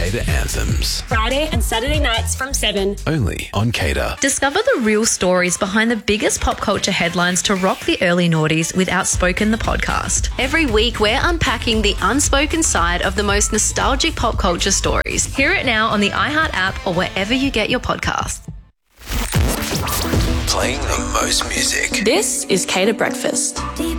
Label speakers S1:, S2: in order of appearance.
S1: Cater Anthems.
S2: Friday and Saturday nights from 7.
S1: Only on Cater.
S3: Discover the real stories behind the biggest pop culture headlines to rock the early noughties with Outspoken the podcast.
S4: Every week, we're unpacking the unspoken side of the most nostalgic pop culture stories.
S3: Hear it now on the iHeart app or wherever you get your podcasts.
S1: Playing the most music.
S2: This is Cater Breakfast.